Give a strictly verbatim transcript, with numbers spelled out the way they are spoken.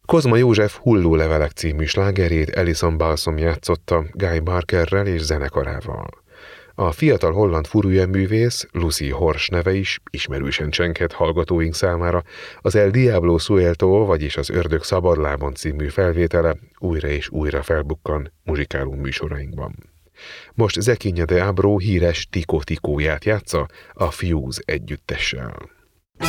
Kozma József Hullólevelek című slágerét Alison Balsom játszotta Guy Barkerrel és zenekarával. A fiatal holland furujeművész, Lucy Horsch neve is ismerősen csenghet hallgatóink számára, az El Diablo Suelto, vagyis az Ördög szabadlábon című felvétele újra és újra felbukkan muzsikáló műsorainkban. Most Zekinja de Abreu híres Tico Ticóját játsza a Fuse együttessel.